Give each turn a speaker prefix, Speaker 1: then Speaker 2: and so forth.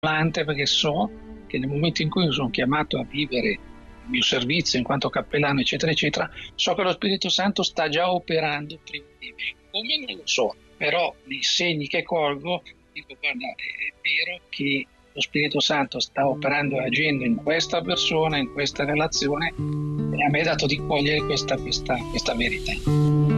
Speaker 1: perché so che nel momento in cui io sono chiamato a vivere il mio servizio in quanto cappellano, eccetera, eccetera, so che lo Spirito Santo sta già operando prima di me. Come non lo so, però nei segni che colgo dico: guarda, è vero che lo Spirito Santo sta operando e agendo in questa persona, in questa relazione, e a me è dato di cogliere questa verità.